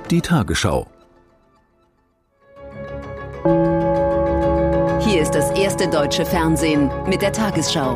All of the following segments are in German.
Die Tagesschau. Hier ist das erste deutsche Fernsehen mit der Tagesschau.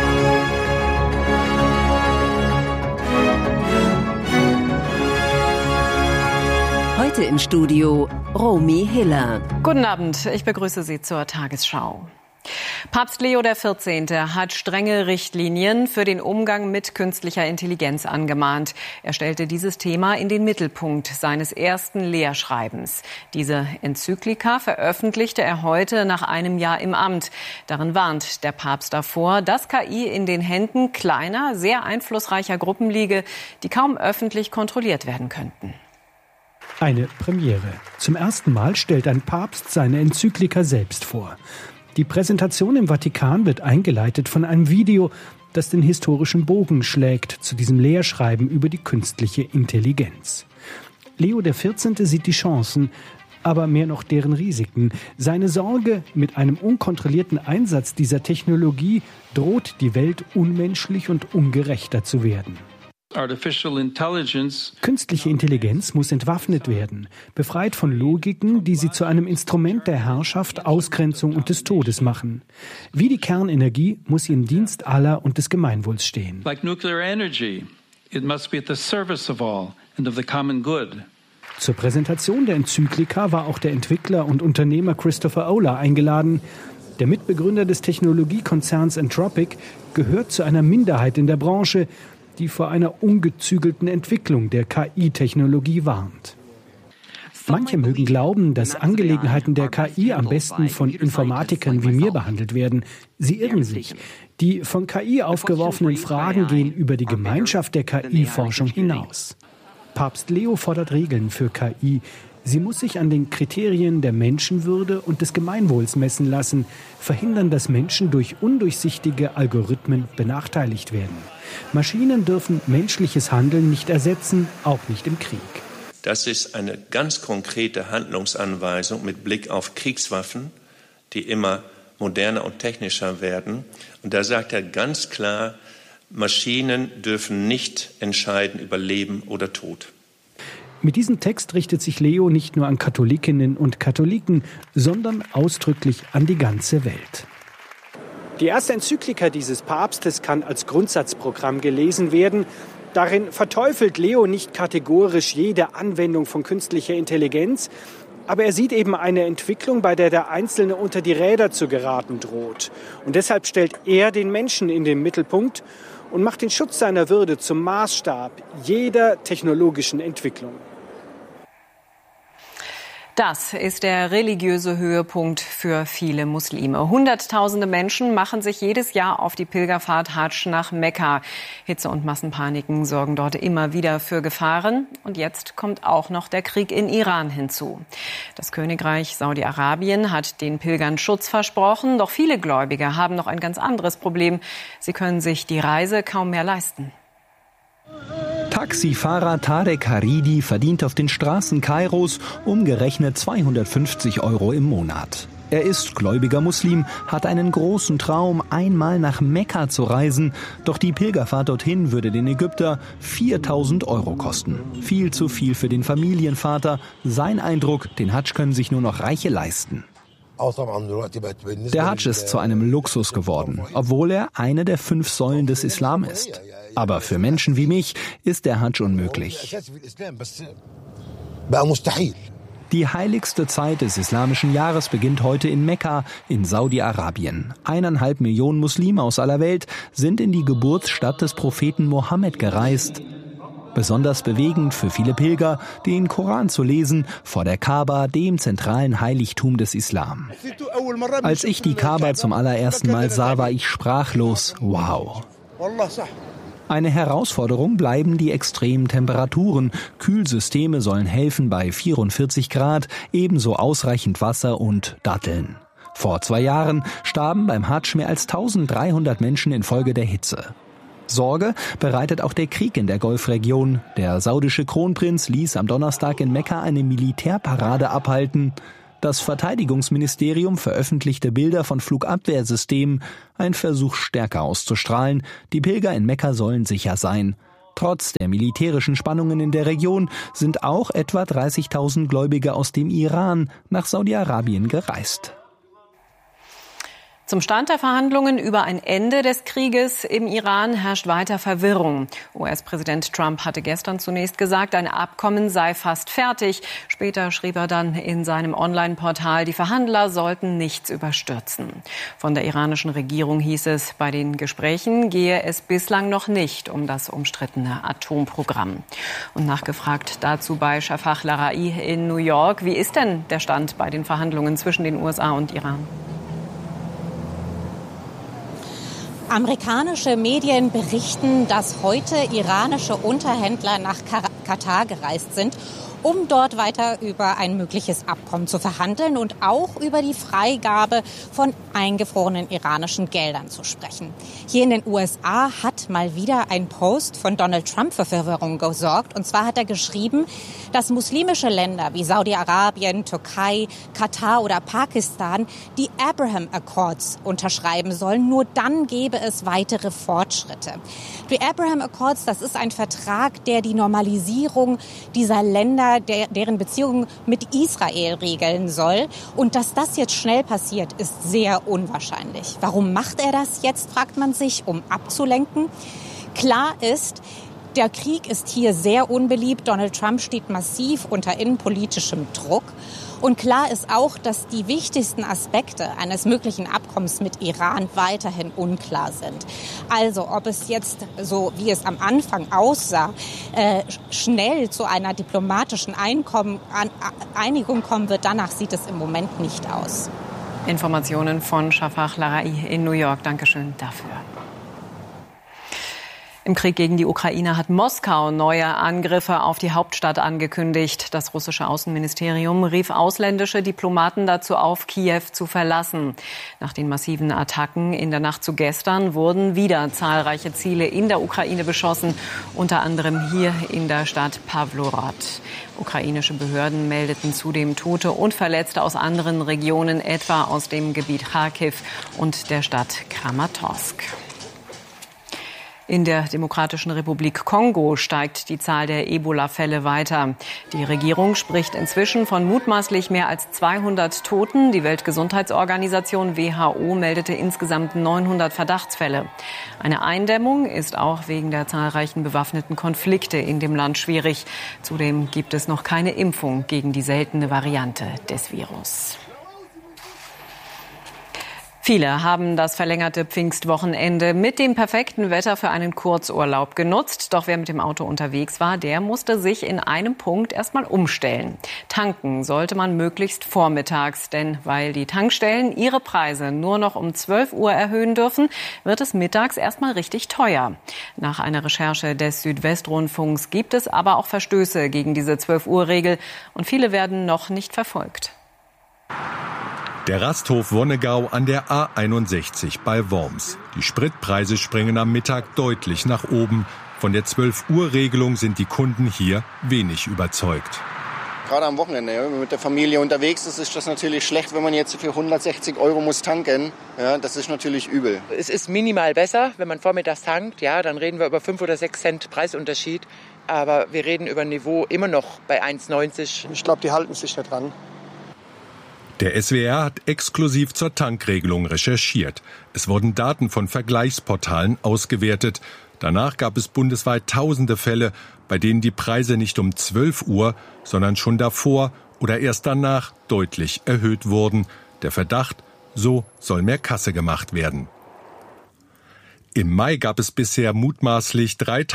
Heute im Studio Romy Hiller. Guten Abend, ich begrüße Sie zur Tagesschau. Papst Leo XIV. Hat strenge Richtlinien für den Umgang mit künstlicher Intelligenz angemahnt. Er stellte dieses Thema in den Mittelpunkt seines ersten Lehrschreibens. Diese Enzyklika veröffentlichte er heute nach einem Jahr im Amt. Darin warnt der Papst davor, dass KI in den Händen kleiner, sehr einflussreicher Gruppen liege, die kaum öffentlich kontrolliert werden könnten. Eine Premiere. Zum ersten Mal stellt ein Papst seine Enzyklika selbst vor. Die Präsentation im Vatikan wird eingeleitet von einem Video, das den historischen Bogen schlägt zu diesem Lehrschreiben über die künstliche Intelligenz. Leo XIV. Sieht die Chancen, aber mehr noch deren Risiken. Seine Sorge, mit einem unkontrollierten Einsatz dieser Technologie droht die Welt unmenschlich und ungerechter zu werden. Künstliche Intelligenz muss entwaffnet werden, befreit von Logiken, die sie zu einem Instrument der Herrschaft, Ausgrenzung und des Todes machen. Wie die Kernenergie muss sie im Dienst aller und des Gemeinwohls stehen. Zur Präsentation der Enzyklika war auch der Entwickler und Unternehmer Christopher Olah eingeladen. Der Mitbegründer des Technologiekonzerns Anthropic gehört zu einer Minderheit in der Branche, die vor einer ungezügelten Entwicklung der KI-Technologie warnt. Manche mögen glauben, dass Angelegenheiten der KI am besten von Informatikern wie mir behandelt werden. Sie irren sich. Die von KI aufgeworfenen Fragen gehen über die Gemeinschaft der KI-Forschung hinaus. Papst Leo fordert Regeln für KI. Sie muss sich an den Kriterien der Menschenwürde und des Gemeinwohls messen lassen, verhindern, dass Menschen durch undurchsichtige Algorithmen benachteiligt werden. Maschinen dürfen menschliches Handeln nicht ersetzen, auch nicht im Krieg. Das ist eine ganz konkrete Handlungsanweisung mit Blick auf Kriegswaffen, die immer moderner und technischer werden. Und da sagt er ganz klar, Maschinen dürfen nicht entscheiden über Leben oder Tod. Mit diesem Text richtet sich Leo nicht nur an Katholikinnen und Katholiken, sondern ausdrücklich an die ganze Welt. Die erste Enzyklika dieses Papstes kann als Grundsatzprogramm gelesen werden. Darin verteufelt Leo nicht kategorisch jede Anwendung von künstlicher Intelligenz, aber er sieht eben eine Entwicklung, bei der Einzelne unter die Räder zu geraten droht. Und deshalb stellt er den Menschen in den Mittelpunkt und macht den Schutz seiner Würde zum Maßstab jeder technologischen Entwicklung. Das ist der religiöse Höhepunkt für viele Muslime. Hunderttausende Menschen machen sich jedes Jahr auf die Pilgerfahrt Hadsch nach Mekka. Hitze und Massenpaniken sorgen dort immer wieder für Gefahren. Und jetzt kommt auch noch der Krieg in Iran hinzu. Das Königreich Saudi-Arabien hat den Pilgern Schutz versprochen. Doch viele Gläubige haben noch ein ganz anderes Problem. Sie können sich die Reise kaum mehr leisten. Taxifahrer Tarek Haridi verdient auf den Straßen Kairos umgerechnet 250 € im Monat. Er ist gläubiger Muslim, hat einen großen Traum, einmal nach Mekka zu reisen. Doch die Pilgerfahrt dorthin würde den Ägypter 4.000 € kosten. Viel zu viel für den Familienvater. Sein Eindruck, den Hadsch können sich nur noch Reiche leisten. Der Hadsch ist zu einem Luxus geworden, obwohl er eine der 5 Säulen des Islam ist. Aber für Menschen wie mich ist der Hadsch unmöglich. Die heiligste Zeit des islamischen Jahres beginnt heute in Mekka in Saudi-Arabien. 1,5 Millionen Muslime aus aller Welt sind in die Geburtsstadt des Propheten Mohammed gereist. Besonders bewegend für viele Pilger, den Koran zu lesen, vor der Kaaba, dem zentralen Heiligtum des Islam. Als ich die Kaaba zum allerersten Mal sah, war ich sprachlos. Wow! Eine Herausforderung bleiben die extremen Temperaturen. Kühlsysteme sollen helfen bei 44 Grad, ebenso ausreichend Wasser und Datteln. Vor 2 Jahren starben beim Hadsch mehr als 1300 Menschen infolge der Hitze. Sorge bereitet auch der Krieg in der Golfregion. Der saudische Kronprinz ließ am Donnerstag in Mekka eine Militärparade abhalten. Das Verteidigungsministerium veröffentlichte Bilder von Flugabwehrsystemen, ein Versuch stärker auszustrahlen. Die Pilger in Mekka sollen sicher sein. Trotz der militärischen Spannungen in der Region sind auch etwa 30.000 Gläubige aus dem Iran nach Saudi-Arabien gereist. Zum Stand der Verhandlungen über ein Ende des Krieges im Iran herrscht weiter Verwirrung. US-Präsident Trump hatte gestern zunächst gesagt, ein Abkommen sei fast fertig. Später schrieb er dann in seinem Online-Portal, die Verhandler sollten nichts überstürzen. Von der iranischen Regierung hieß es, bei den Gesprächen gehe es bislang noch nicht um das umstrittene Atomprogramm. Und nachgefragt dazu bei Shafak Larai in New York, wie ist denn der Stand bei den Verhandlungen zwischen den USA und Iran? Amerikanische Medien berichten, dass heute iranische Unterhändler nach Katar gereist sind, um dort weiter über ein mögliches Abkommen zu verhandeln und auch über die Freigabe von eingefrorenen iranischen Geldern zu sprechen. Hier in den USA hat mal wieder ein Post von Donald Trump für Verwirrung gesorgt. Und zwar hat er geschrieben, dass muslimische Länder wie Saudi-Arabien, Türkei, Katar oder Pakistan die Abraham Accords unterschreiben sollen. Nur dann gäbe es weitere Fortschritte. Die Abraham Accords, das ist ein Vertrag, der die Normalisierung dieser Länder, deren Beziehungen mit Israel regeln soll. Und dass das jetzt schnell passiert, ist sehr unwahrscheinlich. Warum macht er das jetzt, fragt man sich, um abzulenken. Klar ist, der Krieg ist hier sehr unbeliebt. Donald Trump steht massiv unter innenpolitischem Druck. Und klar ist auch, dass die wichtigsten Aspekte eines möglichen Abkommens mit Iran weiterhin unklar sind. Also ob es jetzt, so wie es am Anfang aussah, schnell zu einer diplomatischen Einigung kommen wird, danach sieht es im Moment nicht aus. Informationen von Shafak Larai in New York. Dankeschön dafür. Im Krieg gegen die Ukraine hat Moskau neue Angriffe auf die Hauptstadt angekündigt. Das russische Außenministerium rief ausländische Diplomaten dazu auf, Kiew zu verlassen. Nach den massiven Attacken in der Nacht zu gestern wurden wieder zahlreiche Ziele in der Ukraine beschossen, unter anderem hier in der Stadt Pawlorod. Ukrainische Behörden meldeten zudem Tote und Verletzte aus anderen Regionen, etwa aus dem Gebiet Kharkiv und der Stadt Kramatorsk. In der Demokratischen Republik Kongo steigt die Zahl der Ebola-Fälle weiter. Die Regierung spricht inzwischen von mutmaßlich mehr als 200 Toten. Die Weltgesundheitsorganisation WHO meldete insgesamt 900 Verdachtsfälle. Eine Eindämmung ist auch wegen der zahlreichen bewaffneten Konflikte in dem Land schwierig. Zudem gibt es noch keine Impfung gegen die seltene Variante des Virus. Viele haben das verlängerte Pfingstwochenende mit dem perfekten Wetter für einen Kurzurlaub genutzt. Doch wer mit dem Auto unterwegs war, der musste sich in einem Punkt erstmal umstellen. Tanken sollte man möglichst vormittags, denn weil die Tankstellen ihre Preise nur noch um 12 Uhr erhöhen dürfen, wird es mittags erstmal richtig teuer. Nach einer Recherche des Südwestrundfunks gibt es aber auch Verstöße gegen diese 12-Uhr-Regel und viele werden noch nicht verfolgt. Der Rasthof Wonnegau an der A61 bei Worms. Die Spritpreise springen am Mittag deutlich nach oben. Von der 12-Uhr-Regelung sind die Kunden hier wenig überzeugt. Gerade am Wochenende, wenn man mit der Familie unterwegs ist, ist das natürlich schlecht, wenn man jetzt für 160 € muss tanken. Ja, das ist natürlich übel. Es ist minimal besser, wenn man vormittags tankt. Ja, dann reden wir über 5 oder 6 Cent Preisunterschied. Aber wir reden über ein Niveau immer noch bei 1,90. Ich glaube, die halten sich da dran. Der SWR hat exklusiv zur Tankregelung recherchiert. Es wurden Daten von Vergleichsportalen ausgewertet. Danach gab es bundesweit tausende Fälle, bei denen die Preise nicht um 12 Uhr, sondern schon davor oder erst danach deutlich erhöht wurden. Der Verdacht, so soll mehr Kasse gemacht werden. Im Mai gab es bisher mutmaßlich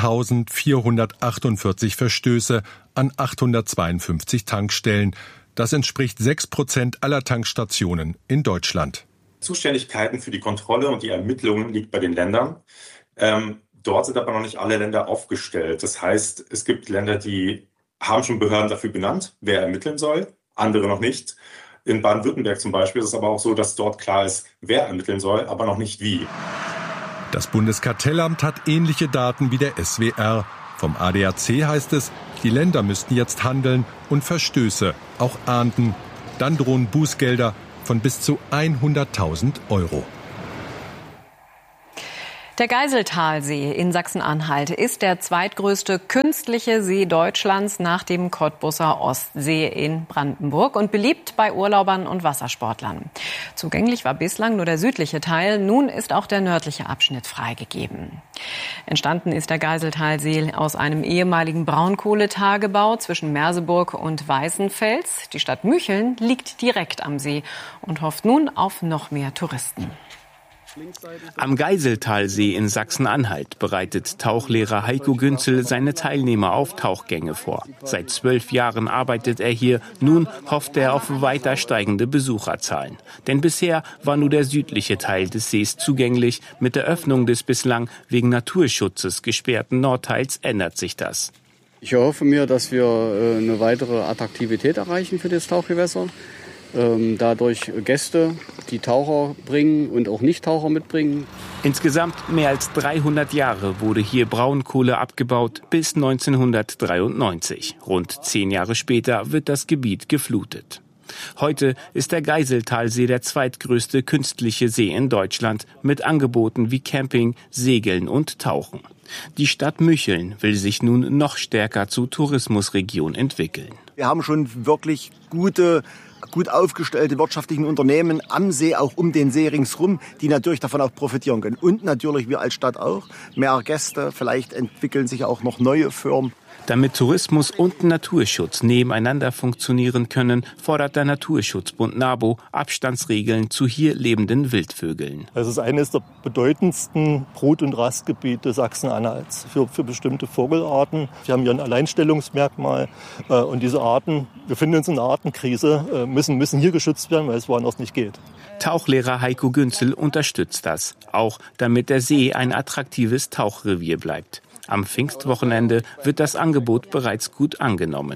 3.448 Verstöße an 852 Tankstellen. Das entspricht 6% aller Tankstationen in Deutschland. Zuständigkeiten für die Kontrolle und die Ermittlungen liegt bei den Ländern. Dort sind aber noch nicht alle Länder aufgestellt. Das heißt, es gibt Länder, die haben schon Behörden dafür benannt, wer ermitteln soll, andere noch nicht. In Baden-Württemberg zum Beispiel ist es aber auch so, dass dort klar ist, wer ermitteln soll, aber noch nicht wie. Das Bundeskartellamt hat ähnliche Daten wie der SWR. Vom ADAC heißt es, die Länder müssten jetzt handeln und Verstöße auch ahnden. Dann drohen Bußgelder von bis zu 100.000 €. Der Geiseltalsee in Sachsen-Anhalt ist der zweitgrößte künstliche See Deutschlands nach dem Cottbuser Ostsee in Brandenburg und beliebt bei Urlaubern und Wassersportlern. Zugänglich war bislang nur der südliche Teil, nun ist auch der nördliche Abschnitt freigegeben. Entstanden ist der Geiseltalsee aus einem ehemaligen Braunkohletagebau zwischen Merseburg und Weißenfels. Die Stadt Mücheln liegt direkt am See und hofft nun auf noch mehr Touristen. Am Geiseltalsee in Sachsen-Anhalt bereitet Tauchlehrer Heiko Günzel seine Teilnehmer auf Tauchgänge vor. Seit 12 Jahren arbeitet er hier. Nun hofft er auf weiter steigende Besucherzahlen. Denn bisher war nur der südliche Teil des Sees zugänglich. Mit der Öffnung des bislang wegen Naturschutzes gesperrten Nordteils ändert sich das. Ich erhoffe mir, dass wir eine weitere Attraktivität erreichen für das Tauchgewässer. Dadurch Gäste, die Taucher bringen und auch Nicht-Taucher mitbringen. Insgesamt mehr als 300 Jahre wurde hier Braunkohle abgebaut, bis 1993. Rund 10 Jahre später wird das Gebiet geflutet. Heute ist der Geiseltalsee der zweitgrößte künstliche See in Deutschland mit Angeboten wie Camping, Segeln und Tauchen. Die Stadt Mücheln will sich nun noch stärker zur Tourismusregion entwickeln. Wir haben schon wirklich gut aufgestellte wirtschaftlichen Unternehmen am See, auch um den See ringsherum, die natürlich davon auch profitieren können. Und natürlich wir als Stadt auch. Mehr Gäste, vielleicht entwickeln sich auch noch neue Firmen. Damit Tourismus und Naturschutz nebeneinander funktionieren können, fordert der Naturschutzbund NABO Abstandsregeln zu hier lebenden Wildvögeln. Es ist eines der bedeutendsten Brut- und Rastgebiete Sachsen-Anhalts für bestimmte Vogelarten. Wir haben hier ein Alleinstellungsmerkmal und diese Arten, wir befinden uns in einer Artenkrise, müssen hier geschützt werden, weil es woanders nicht geht. Tauchlehrer Heiko Günzel unterstützt das, auch damit der See ein attraktives Tauchrevier bleibt. Am Pfingstwochenende wird das Angebot bereits gut angenommen.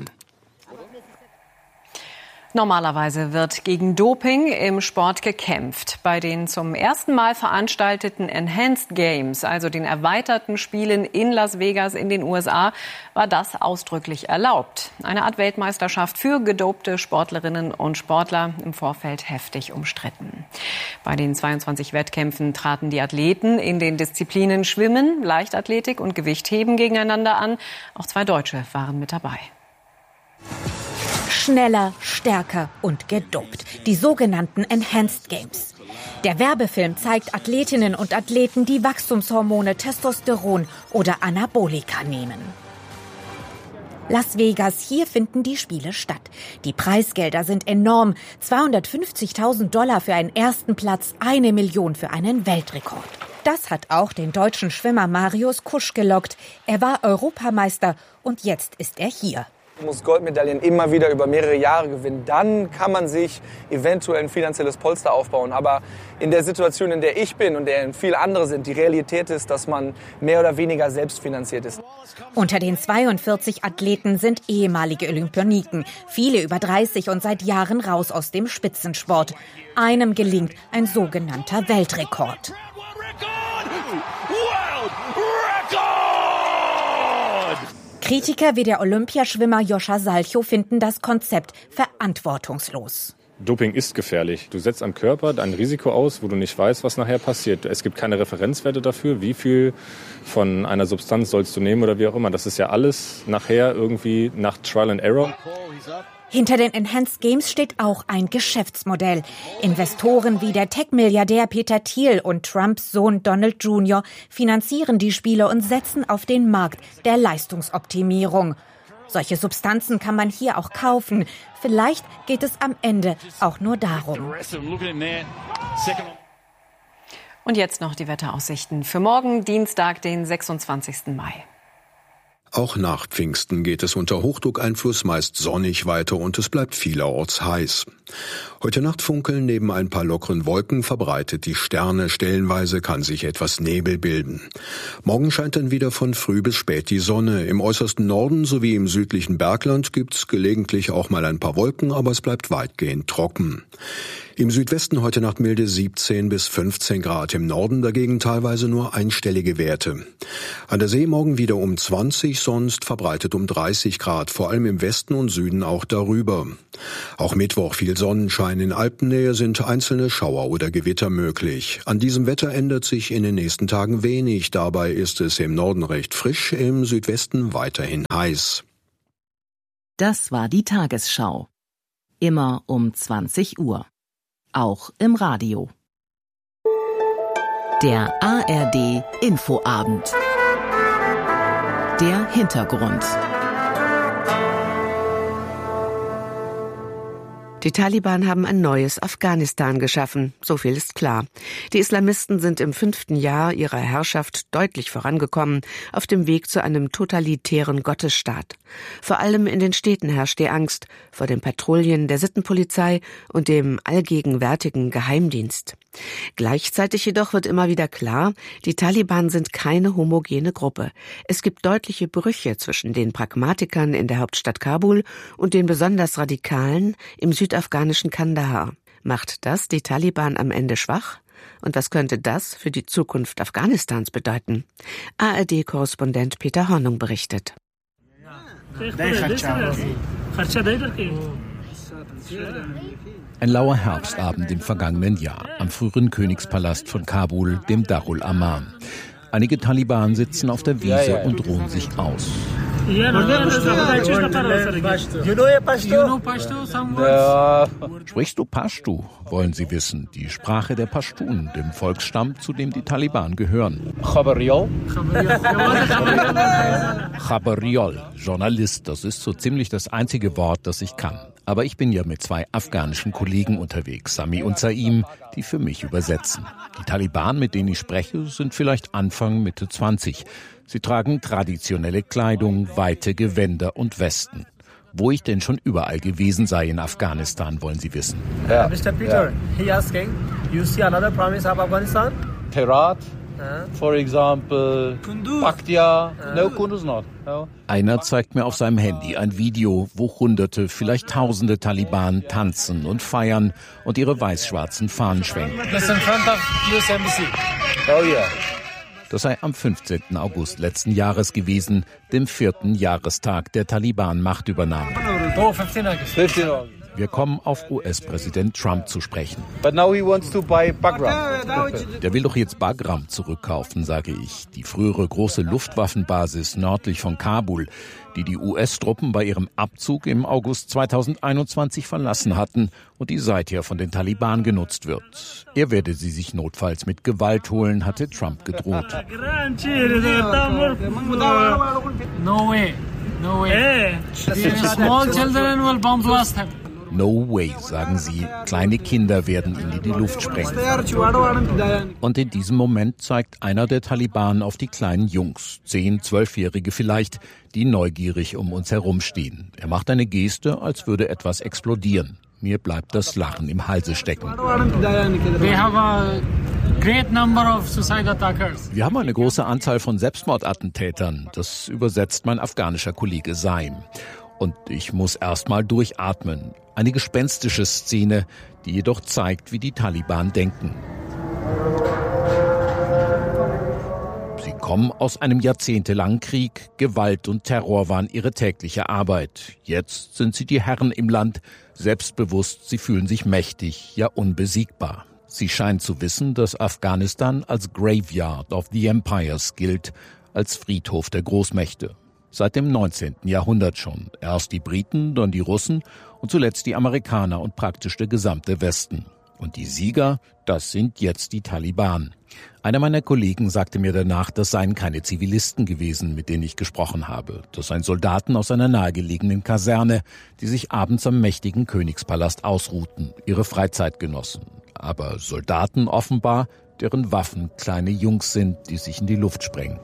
Normalerweise wird gegen Doping im Sport gekämpft. Bei den zum ersten Mal veranstalteten Enhanced Games, also den erweiterten Spielen in Las Vegas in den USA, war das ausdrücklich erlaubt. Eine Art Weltmeisterschaft für gedopte Sportlerinnen und Sportler, im Vorfeld heftig umstritten. Bei den 22 Wettkämpfen traten die Athleten in den Disziplinen Schwimmen, Leichtathletik und Gewichtheben gegeneinander an. Auch 2 Deutsche waren mit dabei. Schneller, stärker und gedopt. Die sogenannten Enhanced Games. Der Werbefilm zeigt Athletinnen und Athleten, die Wachstumshormone Testosteron oder Anabolika nehmen. Las Vegas, hier finden die Spiele statt. Die Preisgelder sind enorm. $250.000 für einen ersten Platz, 1 Million für einen Weltrekord. Das hat auch den deutschen Schwimmer Marius Kusch gelockt. Er war Europameister und jetzt ist er hier. Man muss Goldmedaillen immer wieder über mehrere Jahre gewinnen. Dann kann man sich eventuell ein finanzielles Polster aufbauen. Aber in der Situation, in der ich bin und der viele andere sind, die Realität ist, dass man mehr oder weniger selbstfinanziert ist. Unter den 42 Athleten sind ehemalige Olympioniken. Viele über 30 und seit Jahren raus aus dem Spitzensport. Einem gelingt ein sogenannter Weltrekord. Kritiker wie der Olympiaschwimmer Joscha Salchow finden das Konzept verantwortungslos. Doping ist gefährlich. Du setzt am Körper ein Risiko aus, wo du nicht weißt, was nachher passiert. Es gibt keine Referenzwerte dafür, wie viel von einer Substanz sollst du nehmen oder wie auch immer. Das ist ja alles nachher irgendwie nach Trial and Error. Hinter den Enhanced Games steht auch ein Geschäftsmodell. Investoren wie der Tech-Milliardär Peter Thiel und Trumps Sohn Donald Jr. finanzieren die Spiele und setzen auf den Markt der Leistungsoptimierung. Solche Substanzen kann man hier auch kaufen. Vielleicht geht es am Ende auch nur darum. Und jetzt noch die Wetteraussichten für morgen, Dienstag, den 26. Mai. Auch nach Pfingsten geht es unter Hochdruckeinfluss meist sonnig weiter und es bleibt vielerorts heiß. Heute Nacht funkeln neben ein paar lockeren Wolken verbreitet die Sterne. Stellenweise kann sich etwas Nebel bilden. Morgen scheint dann wieder von früh bis spät die Sonne. Im äußersten Norden sowie im südlichen Bergland gibt's gelegentlich auch mal ein paar Wolken, aber es bleibt weitgehend trocken. Im Südwesten heute Nacht milde 17 bis 15 Grad, im Norden dagegen teilweise nur einstellige Werte. An der See morgen wieder um 20, sonst verbreitet um 30 Grad, vor allem im Westen und Süden auch darüber. Auch Mittwoch viel Viel Sonnenschein in Alpennähe, sind einzelne Schauer oder Gewitter möglich. An diesem Wetter ändert sich in den nächsten Tagen wenig. Dabei ist es im Norden recht frisch, im Südwesten weiterhin heiß. Das war die Tagesschau. Immer um 20 Uhr. Auch im Radio. Der ARD Infoabend. Der Hintergrund. Die Taliban haben ein neues Afghanistan geschaffen, so viel ist klar. Die Islamisten sind im 5. Jahr ihrer Herrschaft deutlich vorangekommen, auf dem Weg zu einem totalitären Gottesstaat. Vor allem in den Städten herrscht die Angst vor den Patrouillen der Sittenpolizei und dem allgegenwärtigen Geheimdienst. Gleichzeitig jedoch wird immer wieder klar, die Taliban sind keine homogene Gruppe. Es gibt deutliche Brüche zwischen den Pragmatikern in der Hauptstadt Kabul und den besonders Radikalen im südafghanischen Kandahar. Macht das die Taliban am Ende schwach? Und was könnte das für die Zukunft Afghanistans bedeuten? ARD-Korrespondent Peter Hornung berichtet. Ein lauer Herbstabend im vergangenen Jahr am früheren Königspalast von Kabul, dem Darul Aman. Einige Taliban sitzen auf der Wiese und ruhen sich aus. Sprichst du Pashtu, wollen sie wissen, die Sprache der Pashtun, dem Volksstamm, zu dem die Taliban gehören. Khabariol, Journalist, das ist so ziemlich das einzige Wort, das ich kann. Aber ich bin ja mit 2 afghanischen Kollegen unterwegs, Sami und Saim, die für mich übersetzen. Die Taliban, mit denen ich spreche, sind vielleicht Anfang, Mitte 20. Sie tragen traditionelle Kleidung, weite Gewänder und Westen. Wo ich denn schon überall gewesen sei in Afghanistan, wollen sie wissen. Yeah. Mr. Peter, he asking, you see another province of Afghanistan? Herat, for example, Paktia, no, Kunduz not. No. Einer zeigt mir auf seinem Handy ein Video, wo Hunderte, vielleicht Tausende Taliban tanzen und feiern und ihre weiß-schwarzen Fahnen schwenken. This in front of US Embassy. Oh yeah. Das sei am 15. August letzten Jahres gewesen, dem 4. Jahrestag der Taliban-Machtübernahme. Oh, 15 August. Wir kommen auf US-Präsident Trump zu sprechen. But now he wants to buy Bagram. Der will doch jetzt Bagram zurückkaufen, sage ich. Die frühere große Luftwaffenbasis nördlich von Kabul, die die US-Truppen bei ihrem Abzug im August 2021 verlassen hatten und die seither von den Taliban genutzt wird. Er werde sie sich notfalls mit Gewalt holen, hatte Trump gedroht. No way. No way. Small children will bomb blast him. No way, sagen sie. Kleine Kinder werden ihn in die Luft sprengen. Und in diesem Moment zeigt einer der Taliban auf die kleinen Jungs, 10-, 12-Jährige vielleicht, die neugierig um uns herumstehen. Er macht eine Geste, als würde etwas explodieren. Mir bleibt das Lachen im Halse stecken. We have a great number of suicide attackers. Wir haben eine große Anzahl von Selbstmordattentätern. Das übersetzt mein afghanischer Kollege Saim. Und ich muss erst mal durchatmen. Eine gespenstische Szene, die jedoch zeigt, wie die Taliban denken. Sie kommen aus einem jahrzehntelangen Krieg. Gewalt und Terror waren ihre tägliche Arbeit. Jetzt sind sie die Herren im Land, selbstbewusst, sie fühlen sich mächtig, ja unbesiegbar. Sie scheinen zu wissen, dass Afghanistan als Graveyard of the Empires gilt, als Friedhof der Großmächte. Seit dem 19. Jahrhundert schon. Erst die Briten, dann die Russen und zuletzt die Amerikaner und praktisch der gesamte Westen. Und die Sieger, das sind jetzt die Taliban. Einer meiner Kollegen sagte mir danach, das seien keine Zivilisten gewesen, mit denen ich gesprochen habe. Das seien Soldaten aus einer nahegelegenen Kaserne, die sich abends am mächtigen Königspalast ausruhten, ihre Freizeit genossen. Aber Soldaten offenbar, deren Waffen kleine Jungs sind, die sich in die Luft sprengen.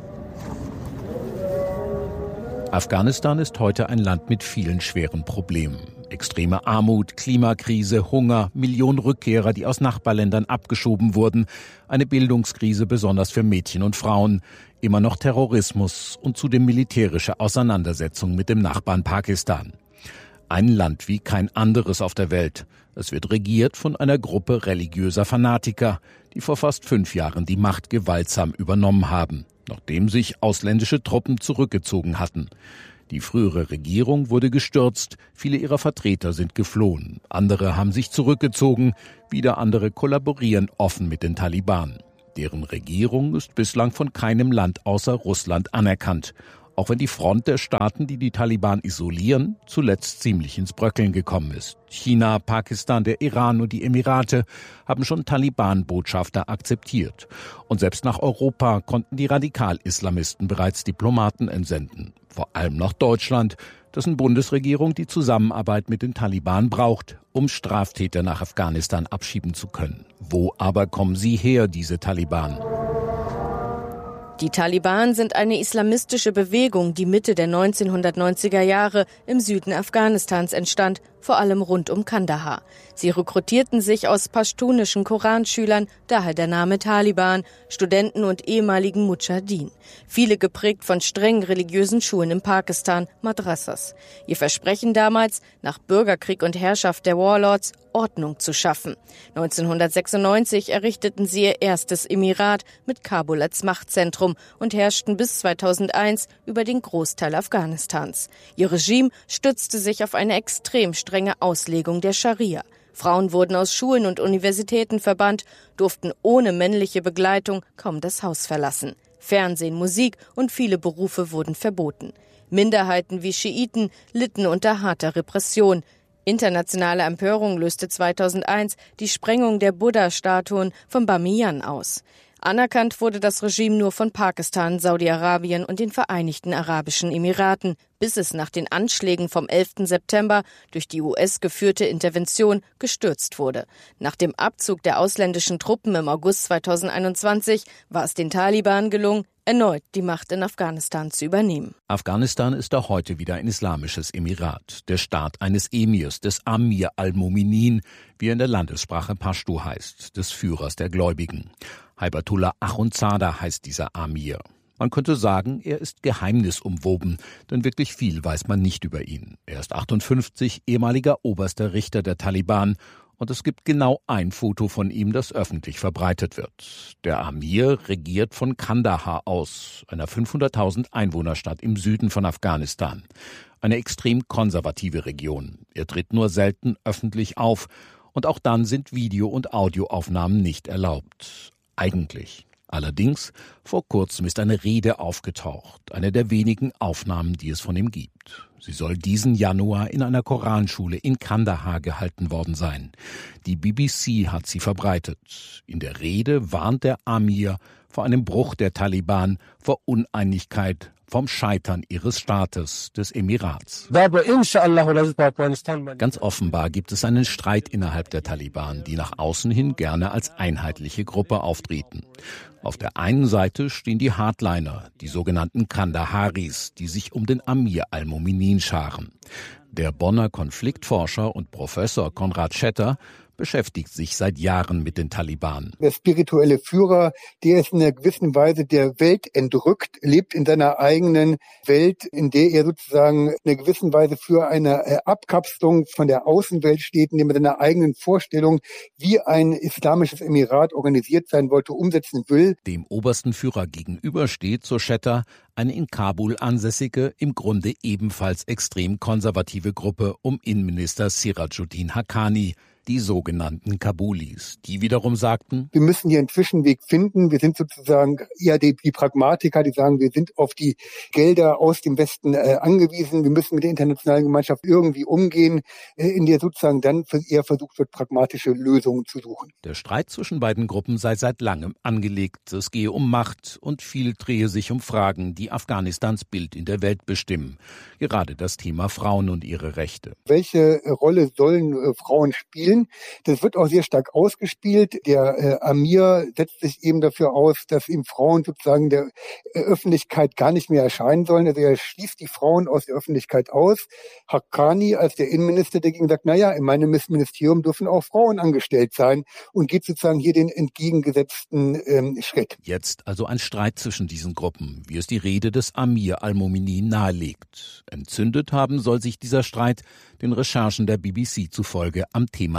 Afghanistan ist heute ein Land mit vielen schweren Problemen. Extreme Armut, Klimakrise, Hunger, Millionen Rückkehrer, die aus Nachbarländern abgeschoben wurden, eine Bildungskrise besonders für Mädchen und Frauen, immer noch Terrorismus und zudem militärische Auseinandersetzungen mit dem Nachbarn Pakistan. Ein Land wie kein anderes auf der Welt. Es wird regiert von einer Gruppe religiöser Fanatiker, die vor fast 5 Jahren die Macht gewaltsam übernommen haben, nachdem sich ausländische Truppen zurückgezogen hatten. Die frühere Regierung wurde gestürzt, viele ihrer Vertreter sind geflohen, andere haben sich zurückgezogen, wieder andere kollaborieren offen mit den Taliban. Deren Regierung ist bislang von keinem Land außer Russland anerkannt, auch wenn die Front der Staaten, die die Taliban isolieren, zuletzt ziemlich ins Bröckeln gekommen ist. China, Pakistan, der Iran und die Emirate haben schon Taliban-Botschafter akzeptiert. Und selbst nach Europa konnten die Radikal-Islamisten bereits Diplomaten entsenden. Vor allem nach Deutschland, dessen Bundesregierung die Zusammenarbeit mit den Taliban braucht, um Straftäter nach Afghanistan abschieben zu können. Wo aber kommen sie her, diese Taliban? Die Taliban sind eine islamistische Bewegung, die Mitte der 1990er Jahre im Süden Afghanistans entstand, vor allem rund um Kandahar. Sie rekrutierten sich aus pashtunischen Koranschülern, daher der Name Taliban, Studenten und ehemaligen Mudschahidin. Viele geprägt von strengen religiösen Schulen in Pakistan, Madrasas. Ihr Versprechen damals, nach Bürgerkrieg und Herrschaft der Warlords Ordnung zu schaffen. 1996 errichteten sie ihr erstes Emirat mit Kabul als Machtzentrum und herrschten bis 2001 über den Großteil Afghanistans. Ihr Regime stützte sich auf eine extrem strenge Auslegung der Scharia. Frauen wurden aus Schulen und Universitäten verbannt, durften ohne männliche Begleitung kaum das Haus verlassen. Fernsehen, Musik und viele Berufe wurden verboten. Minderheiten wie Schiiten litten unter harter Repression. Internationale Empörung löste 2001 die Sprengung der Buddha-Statuen von Bamiyan aus. Anerkannt wurde das Regime nur von Pakistan, Saudi-Arabien und den Vereinigten Arabischen Emiraten, bis es nach den Anschlägen vom 11. September durch die US-geführte Intervention gestürzt wurde. Nach dem Abzug der ausländischen Truppen im August 2021 war es den Taliban gelungen, erneut die Macht in Afghanistan zu übernehmen. Afghanistan ist auch heute wieder ein islamisches Emirat, der Staat eines Emirs, des Amir al-Mominin, wie er in der Landessprache Pashto heißt, des Führers der Gläubigen. Haibatullah Akhundzada heißt dieser Amir. Man könnte sagen, er ist geheimnisumwoben, denn wirklich viel weiß man nicht über ihn. Er ist 58, ehemaliger oberster Richter der Taliban, und es gibt genau ein Foto von ihm, das öffentlich verbreitet wird. Der Amir regiert von Kandahar aus, einer 500.000 Einwohnerstadt im Süden von Afghanistan. Eine extrem konservative Region. Er tritt nur selten öffentlich auf, und auch dann sind Video- und Audioaufnahmen nicht erlaubt. Eigentlich. Allerdings, vor kurzem ist eine Rede aufgetaucht, eine der wenigen Aufnahmen, die es von ihm gibt. Sie soll diesen Januar in einer Koranschule in Kandahar gehalten worden sein. Die BBC hat sie verbreitet. In der Rede warnt der Amir vor einem Bruch der Taliban, vor Uneinigkeit, vom Scheitern ihres Staates, des Emirats. Ganz offenbar gibt es einen Streit innerhalb der Taliban, die nach außen hin gerne als einheitliche Gruppe auftreten. Auf der einen Seite stehen die Hardliner, die sogenannten Kandaharis, die sich um den Amir al-Mominin scharen. Der Bonner Konfliktforscher und Professor Konrad Schetter beschäftigt sich seit Jahren mit den Taliban. Der spirituelle Führer, der ist in einer gewissen Weise der Welt entrückt, lebt in seiner eigenen Welt, in der er sozusagen in einer gewissen Weise für eine Abkapselung von der Außenwelt steht, indem er seine eigenen Vorstellungen, wie ein islamisches Emirat organisiert sein wollte, umsetzen will. Dem obersten Führer gegenüber steht, so Schetter, eine in Kabul ansässige, im Grunde ebenfalls extrem konservative Gruppe um Innenminister Sirajuddin Haqqani, die sogenannten Kabulis, die wiederum sagten, wir müssen hier einen Zwischenweg finden. Wir sind sozusagen eher die Pragmatiker, die sagen, wir sind auf die Gelder aus dem Westen angewiesen. Wir müssen mit der internationalen Gemeinschaft irgendwie umgehen, in der sozusagen dann eher versucht wird, pragmatische Lösungen zu suchen. Der Streit zwischen beiden Gruppen sei seit langem angelegt. Es gehe um Macht und viel drehe sich um Fragen, die Afghanistans Bild in der Welt bestimmen. Gerade das Thema Frauen und ihre Rechte. Welche Rolle sollen Frauen spielen? Das wird auch sehr stark ausgespielt. Der Amir setzt sich eben dafür aus, dass eben Frauen sozusagen der Öffentlichkeit gar nicht mehr erscheinen sollen. Also er schließt die Frauen aus der Öffentlichkeit aus. Haqqani als der Innenminister dagegen sagt, naja, in meinem Ministerium dürfen auch Frauen angestellt sein und geht sozusagen hier den entgegengesetzten Schritt. Jetzt also ein Streit zwischen diesen Gruppen, wie es die Rede des Amir al-Mominin nahelegt. Entzündet haben soll sich dieser Streit den Recherchen der BBC zufolge am Thema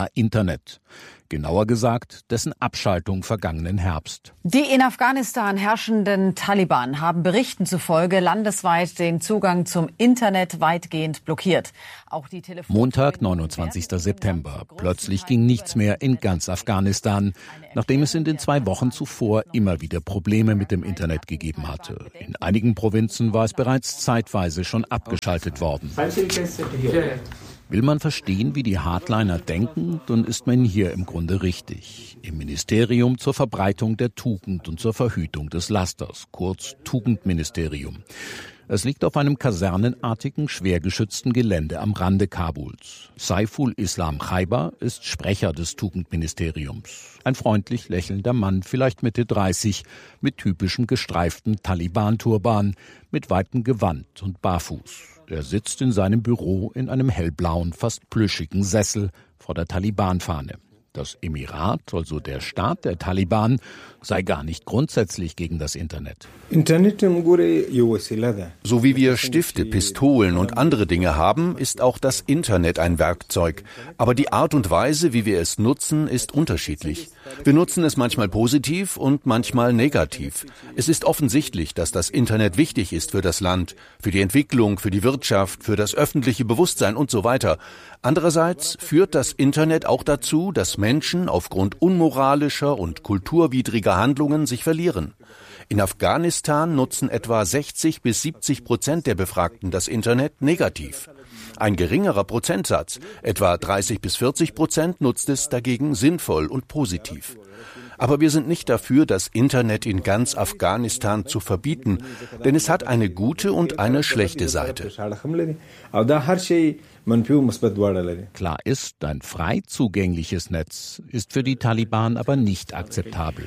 Internet. Genauer gesagt, dessen Abschaltung vergangenen Herbst. Die in Afghanistan herrschenden Taliban haben Berichten zufolge landesweit den Zugang zum Internet weitgehend blockiert. Auch die Montag, 29. September. Plötzlich ging nichts mehr in ganz Afghanistan, nachdem es in den 2 Wochen zuvor immer wieder Probleme mit dem Internet gegeben hatte. In einigen Provinzen war es bereits zeitweise schon abgeschaltet worden. Will man verstehen, wie die Hardliner denken, dann ist man hier im Grunde richtig. Im Ministerium zur Verbreitung der Tugend und zur Verhütung des Lasters, kurz Tugendministerium. Es liegt auf einem kasernenartigen, schwer geschützten Gelände am Rande Kabuls. Saiful Islam Khaibar ist Sprecher des Tugendministeriums. Ein freundlich lächelnder Mann, vielleicht Mitte 30, mit typischem gestreiften Taliban-Turban, mit weitem Gewand und barfuß. Er sitzt in seinem Büro in einem hellblauen, fast plüschigen Sessel vor der Taliban-Fahne. Das Emirat, also der Staat der Taliban, sei gar nicht grundsätzlich gegen das Internet. So wie wir Stifte, Pistolen und andere Dinge haben, ist auch das Internet ein Werkzeug. Aber die Art und Weise, wie wir es nutzen, ist unterschiedlich. Wir nutzen es manchmal positiv und manchmal negativ. Es ist offensichtlich, dass das Internet wichtig ist für das Land, für die Entwicklung, für die Wirtschaft, für das öffentliche Bewusstsein und so weiter. Andererseits führt das Internet auch dazu, dass Menschen aufgrund unmoralischer und kulturwidriger Handlungen sich verlieren. In Afghanistan nutzen etwa 60-70% der Befragten das Internet negativ. Ein geringerer Prozentsatz, etwa 30-40%, nutzt es dagegen sinnvoll und positiv. Aber wir sind nicht dafür, das Internet in ganz Afghanistan zu verbieten, denn es hat eine gute und eine schlechte Seite. Klar ist, ein frei zugängliches Netz ist für die Taliban aber nicht akzeptabel.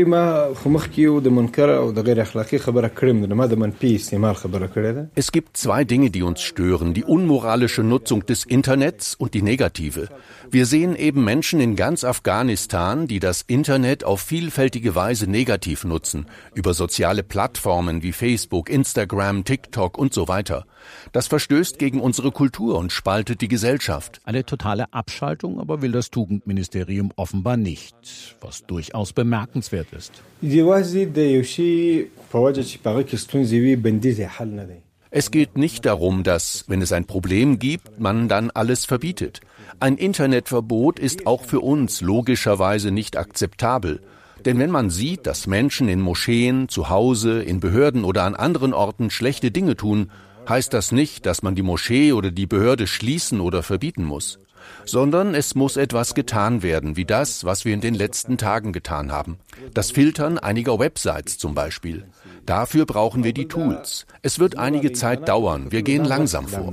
Es gibt 2 Dinge, die uns stören: die unmoralische Nutzung des Internets und die negative. Wir sehen eben Menschen in ganz Afghanistan, die das Internet auf vielfältige Weise negativ nutzen, über soziale Plattformen wie Facebook, Instagram, TikTok und so weiter. Das verstößt gegen unsere Kultur und spaltet die Gesellschaft. Eine totale Abschaltung aber will das Tugendministerium offenbar nicht, was durchaus bemerkenswert ist. Es geht nicht darum, dass, wenn es ein Problem gibt, man dann alles verbietet. Ein Internetverbot ist auch für uns logischerweise nicht akzeptabel. Denn wenn man sieht, dass Menschen in Moscheen, zu Hause, in Behörden oder an anderen Orten schlechte Dinge tun, heißt das nicht, dass man die Moschee oder die Behörde schließen oder verbieten muss. Sondern es muss etwas getan werden, wie das, was wir in den letzten Tagen getan haben. Das Filtern einiger Websites zum Beispiel. Dafür brauchen wir die Tools. Es wird einige Zeit dauern. Wir gehen langsam vor.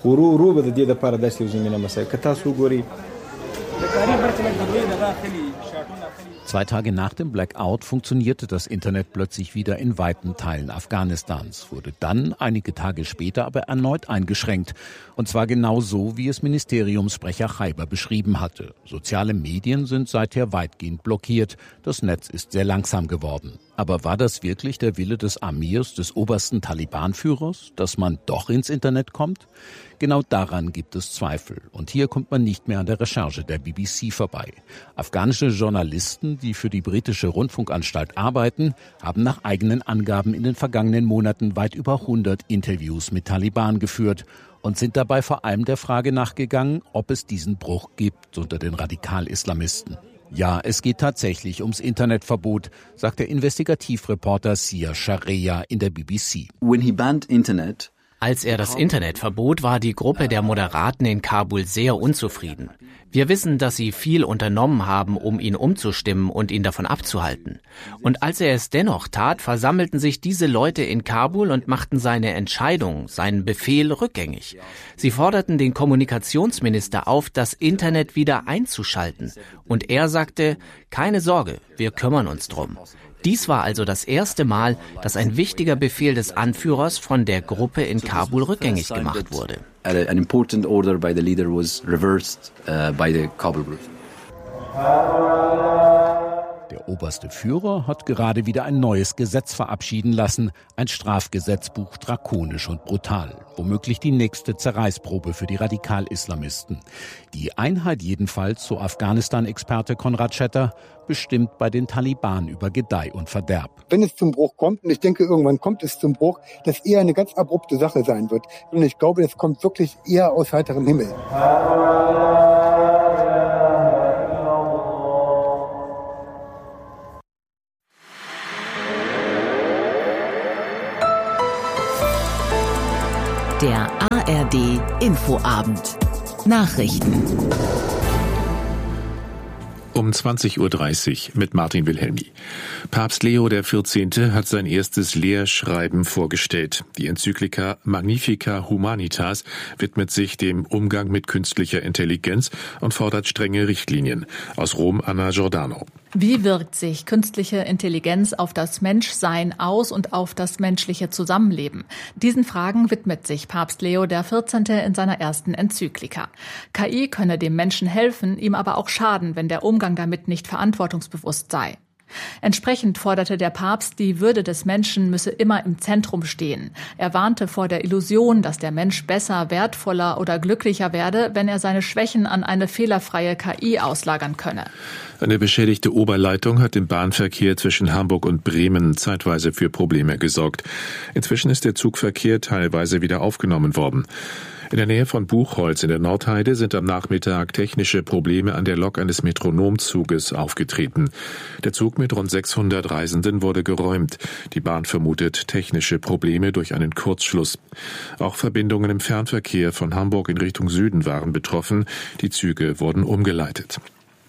2 Tage nach dem Blackout funktionierte das Internet plötzlich wieder in weiten Teilen Afghanistans, wurde dann einige Tage später aber erneut eingeschränkt. Und zwar genau so, wie es Ministeriumssprecher Khaibar beschrieben hatte. Soziale Medien sind seither weitgehend blockiert. Das Netz ist sehr langsam geworden. Aber war das wirklich der Wille des Amirs, des obersten Taliban-Führers, dass man doch ins Internet kommt? Genau daran gibt es Zweifel. Und hier kommt man nicht mehr an der Recherche der BBC vorbei. Afghanische Journalisten, die für die britische Rundfunkanstalt arbeiten, haben nach eigenen Angaben in den vergangenen Monaten weit über 100 Interviews mit Taliban geführt und sind dabei vor allem der Frage nachgegangen, ob es diesen Bruch gibt unter den Radikal-Islamisten. Ja, es geht tatsächlich ums Internetverbot, sagt der Investigativreporter Sia Sharia in der BBC. Als er das Internet verbot, war die Gruppe der Moderaten in Kabul sehr unzufrieden. Wir wissen, dass sie viel unternommen haben, um ihn umzustimmen und ihn davon abzuhalten. Und als er es dennoch tat, versammelten sich diese Leute in Kabul und machten seine Entscheidung, seinen Befehl rückgängig. Sie forderten den Kommunikationsminister auf, das Internet wieder einzuschalten. Und er sagte, keine Sorge, wir kümmern uns drum. Dies war also das erste Mal, dass ein wichtiger Befehl des Anführers von der Gruppe in Kabul rückgängig gemacht wurde. An important order by the leader was reversed by the Kabul group. Der oberste Führer hat gerade wieder ein neues Gesetz verabschieden lassen, ein Strafgesetzbuch drakonisch und brutal, womöglich die nächste Zerreißprobe für die Radikal-Islamisten. Die Einheit jedenfalls, so Afghanistan-Experte Konrad Schetter, bestimmt bei den Taliban über Gedeih und Verderb. Wenn es zum Bruch kommt, und ich denke, irgendwann kommt es zum Bruch, dass eher eine ganz abrupte Sache sein wird. Und ich glaube, das kommt wirklich eher aus heiterem Himmel. Der ARD Infoabend. Nachrichten. Um 20.30 Uhr mit Martin Wilhelmi. Papst Leo XIV. Hat sein erstes Lehrschreiben vorgestellt. Die Enzyklika Magnificat Humanitas widmet sich dem Umgang mit künstlicher Intelligenz und fordert strenge Richtlinien. Aus Rom Anna Giordano. Wie wirkt sich künstliche Intelligenz auf das Menschsein aus und auf das menschliche Zusammenleben? Diesen Fragen widmet sich Papst Leo XIV. In seiner ersten Enzyklika. KI könne dem Menschen helfen, ihm aber auch schaden, wenn der Umgang damit nicht verantwortungsbewusst sei. Entsprechend forderte der Papst, die Würde des Menschen müsse immer im Zentrum stehen. Er warnte vor der Illusion, dass der Mensch besser, wertvoller oder glücklicher werde, wenn er seine Schwächen an eine fehlerfreie KI auslagern könne. Eine beschädigte Oberleitung hat im Bahnverkehr zwischen Hamburg und Bremen zeitweise für Probleme gesorgt. Inzwischen ist der Zugverkehr teilweise wieder aufgenommen worden. In der Nähe von Buchholz in der Nordheide sind am Nachmittag technische Probleme an der Lok eines Metronomzuges aufgetreten. Der Zug mit rund 600 Reisenden wurde geräumt. Die Bahn vermutet technische Probleme durch einen Kurzschluss. Auch Verbindungen im Fernverkehr von Hamburg in Richtung Süden waren betroffen. Die Züge wurden umgeleitet.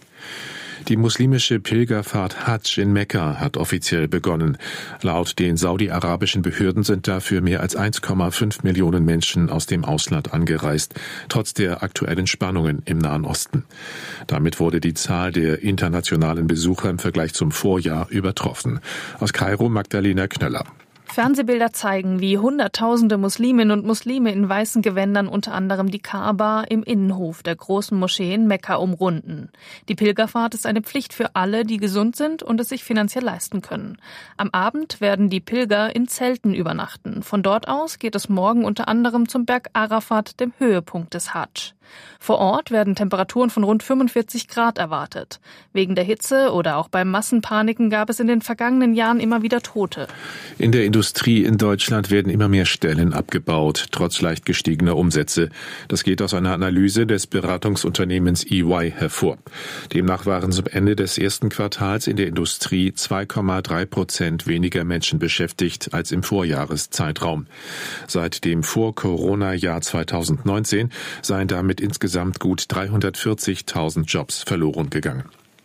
Die muslimische Pilgerfahrt Hadsch in Mekka hat offiziell begonnen. Laut den saudi-arabischen Behörden sind dafür mehr als 1,5 Millionen Menschen aus dem Ausland angereist, trotz der aktuellen Spannungen im Nahen Osten. Damit wurde die Zahl der internationalen Besucher im Vergleich zum Vorjahr übertroffen. Aus Kairo Magdalena Knöller. Fernsehbilder zeigen, wie Hunderttausende Musliminnen und Muslime in weißen Gewändern unter anderem die Kaaba im Innenhof der großen Moschee in Mekka umrunden. Die Pilgerfahrt ist eine Pflicht für alle, die gesund sind und es sich finanziell leisten können. Am Abend werden die Pilger in Zelten übernachten. Von dort aus geht es morgen unter anderem zum Berg Arafat, dem Höhepunkt des Hadsch. Vor Ort werden Temperaturen von rund 45 Grad erwartet. Wegen der Hitze oder auch bei Massenpaniken gab es in den vergangenen Jahren immer wieder Tote. In der Industrie in Deutschland werden immer mehr Stellen abgebaut, trotz leicht gestiegener Umsätze. Das geht aus einer Analyse des Beratungsunternehmens EY hervor. Demnach waren zum Ende des ersten Quartals in der Industrie 2,3% weniger Menschen beschäftigt als im Vorjahreszeitraum. Seit dem Vor-Corona-Jahr 2019 seien damit insgesamt gut 340.000 Jobs verloren gegangen.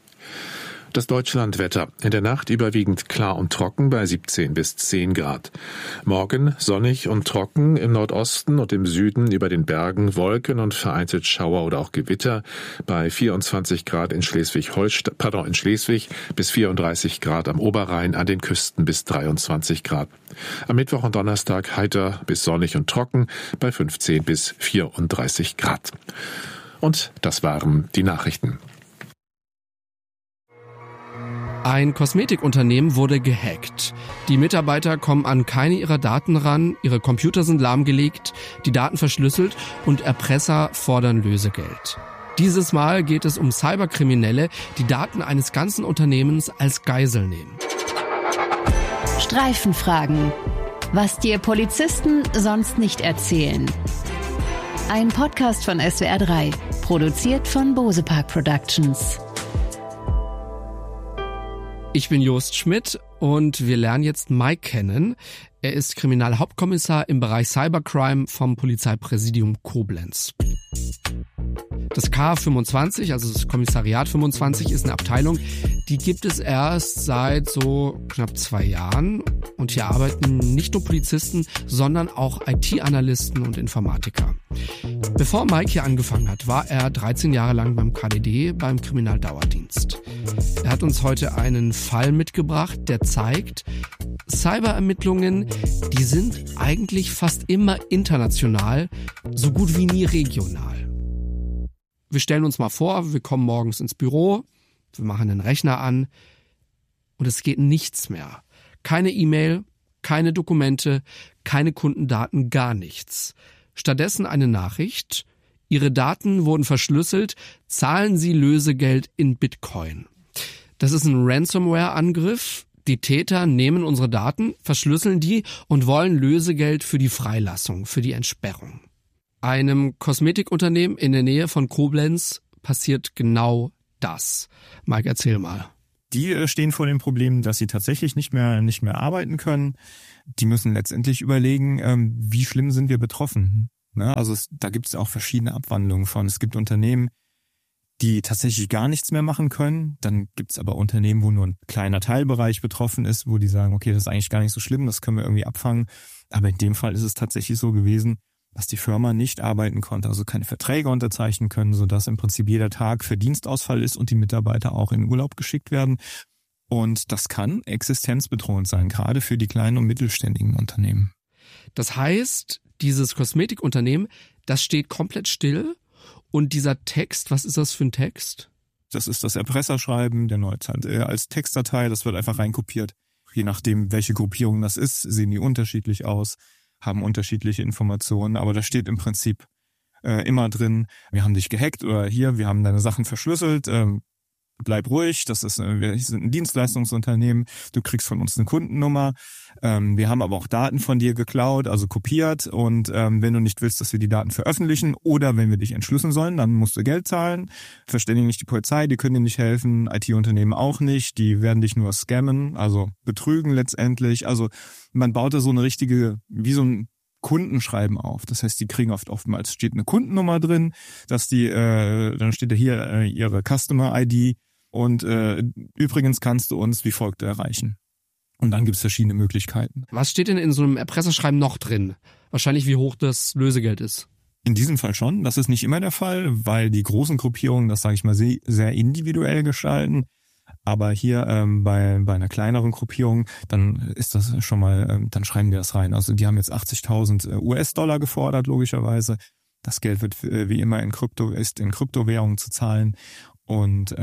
Das Deutschlandwetter. In der Nacht überwiegend klar und trocken bei 17 bis 10 Grad. Morgen sonnig und trocken, im Nordosten und im Süden über den Bergen Wolken und vereinzelt Schauer oder auch Gewitter bei 24 Grad in Schleswig bis 34 Grad am Oberrhein, an den Küsten bis 23 Grad. Am Mittwoch und Donnerstag heiter bis sonnig und trocken bei 15 bis 34 Grad. Und das waren die Nachrichten. Ein Kosmetikunternehmen wurde gehackt. Die Mitarbeiter kommen an keine ihrer Daten ran, ihre Computer sind lahmgelegt, die Daten verschlüsselt und Erpresser fordern Lösegeld. Dieses Mal geht es um Cyberkriminelle, die Daten eines ganzen Unternehmens als Geisel nehmen. Streifenfragen. Was dir Polizisten sonst nicht erzählen. Ein Podcast von SWR3, produziert von Bosepark Productions. Ich bin Jost Schmidt und wir lernen jetzt Mike kennen. Er ist Kriminalhauptkommissar im Bereich Cybercrime vom Polizeipräsidium Koblenz. Das K25, also das Kommissariat 25, ist eine Abteilung, die gibt es erst seit so knapp 2 Jahren. Und hier arbeiten nicht nur Polizisten, sondern auch IT-Analysten und Informatiker. Bevor Mike hier angefangen hat, war er 13 Jahre lang beim KDD, beim Kriminaldauerdienst. Er hat uns heute einen Fall mitgebracht, der zeigt, Cyberermittlungen, die sind eigentlich fast immer international, so gut wie nie regional. Wir stellen uns mal vor, wir kommen morgens ins Büro, wir machen den Rechner an, und es geht nichts mehr. Keine E-Mail, keine Dokumente, keine Kundendaten, gar nichts. Stattdessen eine Nachricht: Ihre Daten wurden verschlüsselt, zahlen Sie Lösegeld in Bitcoin. Das ist ein Ransomware-Angriff. Die Täter nehmen unsere Daten, verschlüsseln die und wollen Lösegeld für die Freilassung, für die Entsperrung. Einem Kosmetikunternehmen in der Nähe von Koblenz passiert genau das. Mike, erzähl mal. Die stehen vor dem Problem, dass sie tatsächlich nicht mehr arbeiten können. Die müssen letztendlich überlegen, wie schlimm sind wir betroffen. Also da gibt es auch verschiedene Abwandlungen von. Es gibt Unternehmen, die tatsächlich gar nichts mehr machen können. Dann gibt es aber Unternehmen, wo nur ein kleiner Teilbereich betroffen ist, wo die sagen, okay, das ist eigentlich gar nicht so schlimm, das können wir irgendwie abfangen. Aber in dem Fall ist es tatsächlich so gewesen, dass die Firma nicht arbeiten konnte, also keine Verträge unterzeichnen können, sodass im Prinzip jeder Tag für Dienstausfall ist und die Mitarbeiter auch in Urlaub geschickt werden. Und das kann existenzbedrohend sein, gerade für die kleinen und mittelständigen Unternehmen. Das heißt, dieses Kosmetikunternehmen, das steht komplett still. Und dieser Text, was ist das für ein Text? Das ist das Erpresserschreiben, der neue als Textdatei, das wird einfach reinkopiert. Je nachdem, welche Gruppierung das ist, sehen die unterschiedlich aus, haben unterschiedliche Informationen, aber da steht im Prinzip immer drin, wir haben dich gehackt oder hier, wir haben deine Sachen verschlüsselt, bleib ruhig, wir sind ein Dienstleistungsunternehmen, du kriegst von uns eine Kundennummer, wir haben aber auch Daten von dir geklaut, also kopiert und wenn du nicht willst, dass wir die Daten veröffentlichen oder wenn wir dich entschlüsseln sollen, dann musst du Geld zahlen, verständigen nicht die Polizei, die können dir nicht helfen, IT-Unternehmen auch nicht, die werden dich nur scammen, also betrügen letztendlich, also man baut da so eine richtige, wie so ein Kundenschreiben auf. Das heißt, die kriegen oftmals steht eine Kundennummer drin, dass dann steht da hier ihre Customer-ID und übrigens kannst du uns wie folgt erreichen. Und dann gibt es verschiedene Möglichkeiten. Was steht denn in so einem Erpresserschreiben noch drin? Wahrscheinlich, wie hoch das Lösegeld ist. In diesem Fall schon. Das ist nicht immer der Fall, weil die großen Gruppierungen, das sage ich mal, sehr individuell gestalten. Aber hier bei einer kleineren Gruppierung, dann ist das schon mal, dann schreiben die das rein. Also die haben jetzt 80.000 US-Dollar gefordert, logischerweise. Das Geld wird wie immer in Kryptowährungen zu zahlen. Und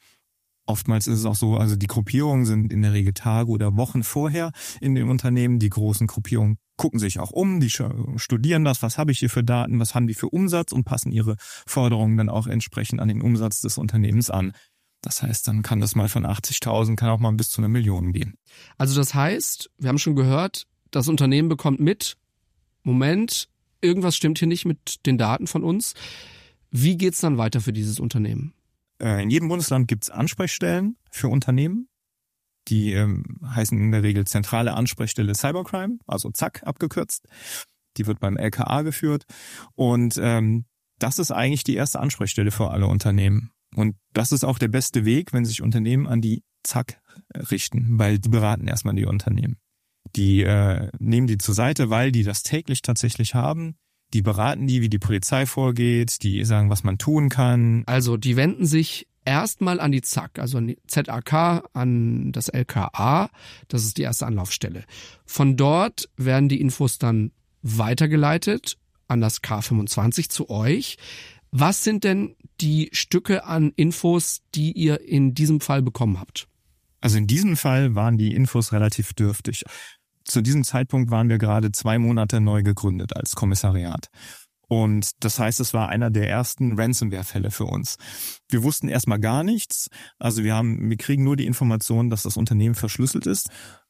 oftmals ist es auch so, also die Gruppierungen sind in der Regel Tage oder Wochen vorher in den Unternehmen. Die großen Gruppierungen gucken sich auch um, die studieren das, was habe ich hier für Daten, was haben die für Umsatz und passen ihre Forderungen dann auch entsprechend an den Umsatz des Unternehmens an. Das heißt, dann kann das mal von 80.000, kann auch mal bis zu 1 Million gehen. Also das heißt, wir haben schon gehört, das Unternehmen bekommt mit, Moment, irgendwas stimmt hier nicht mit den Daten von uns. Wie geht's dann weiter für dieses Unternehmen? In jedem Bundesland gibt's Ansprechstellen für Unternehmen. Die heißen in der Regel Zentrale Ansprechstelle Cybercrime, also ZAK abgekürzt. Die wird beim LKA geführt. Und das ist eigentlich die erste Ansprechstelle für alle Unternehmen. Und das ist auch der beste Weg, wenn sich Unternehmen an die ZAK richten, weil die beraten erstmal die Unternehmen. Die nehmen die zur Seite, weil die das täglich tatsächlich haben. Die beraten die, wie die Polizei vorgeht, die sagen, was man tun kann. Also die wenden sich erstmal an die ZAK, also an die ZAK, an das LKA. Das ist die erste Anlaufstelle. Von dort werden die Infos dann weitergeleitet an das K25 zu euch. Was sind denn die Stücke an Infos, die ihr in diesem Fall bekommen habt? Also in diesem Fall waren die Infos relativ dürftig. Zu diesem Zeitpunkt waren wir gerade 2 Monate neu gegründet als Kommissariat. Und das heißt, es war einer der ersten Ransomware-Fälle für uns. Wir wussten erstmal gar nichts. Also wir kriegen nur die Information, dass das Unternehmen verschlüsselt ist.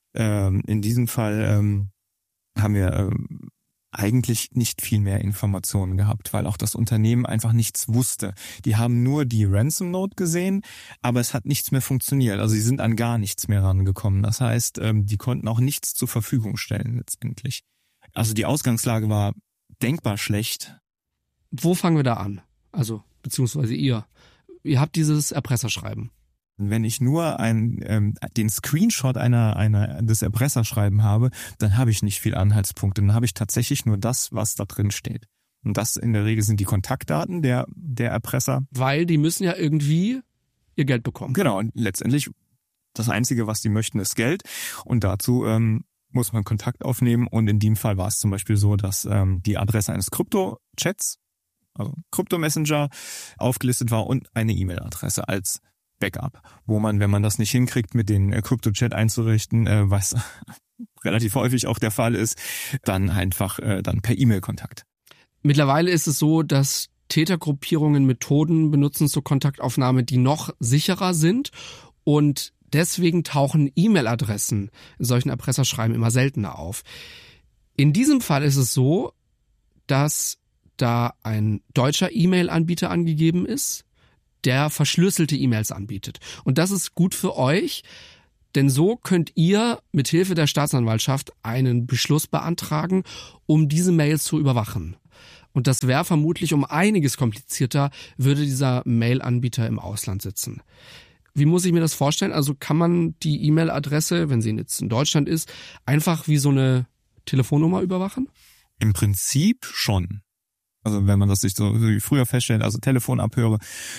In diesem Fall haben wir eigentlich nicht viel mehr Informationen gehabt, weil auch das Unternehmen einfach nichts wusste. Die haben nur die Ransom-Note gesehen, aber es hat nichts mehr funktioniert. Also sie sind an gar nichts mehr rangekommen. Das heißt, die konnten auch nichts zur Verfügung stellen letztendlich. Also die Ausgangslage war denkbar schlecht. Wo fangen wir da an? Also, beziehungsweise ihr. Ihr habt dieses Erpresserschreiben. Wenn ich nur den Screenshot des Erpresserschreiben habe, dann habe ich nicht viel Anhaltspunkte. Dann habe ich tatsächlich nur das, was da drin steht. Und das in der Regel sind die Kontaktdaten der Erpresser. Weil die müssen ja irgendwie ihr Geld bekommen. Genau, und letztendlich das Einzige, was die möchten, ist Geld. Und dazu muss man Kontakt aufnehmen. Und in dem Fall war es zum Beispiel so, dass die Adresse eines Krypto-Chats, also Krypto-Messenger, aufgelistet war und eine E-Mail-Adresse als Backup, wo man, wenn man das nicht hinkriegt, mit den CryptoChat einzurichten, was relativ häufig auch der Fall ist, dann einfach dann per E-Mail-Kontakt. Mittlerweile ist es so, dass Tätergruppierungen Methoden benutzen zur Kontaktaufnahme, die noch sicherer sind, und deswegen tauchen E-Mail-Adressen in solchen Erpresserschreiben immer seltener auf. In diesem Fall ist es so, dass da ein deutscher E-Mail-Anbieter angegeben ist, der verschlüsselte E-Mails anbietet. Und das ist gut für euch, denn so könnt ihr mit Hilfe der Staatsanwaltschaft einen Beschluss beantragen, um diese Mails zu überwachen. Und das wäre vermutlich um einiges komplizierter, würde dieser Mail-Anbieter im Ausland sitzen. Wie muss ich mir das vorstellen? Also kann man die E-Mail-Adresse, wenn sie jetzt in Deutschland ist, einfach wie so eine Telefonnummer überwachen? Im Prinzip schon. Also wenn man das sich so wie früher feststellt, also Telefonabhöre,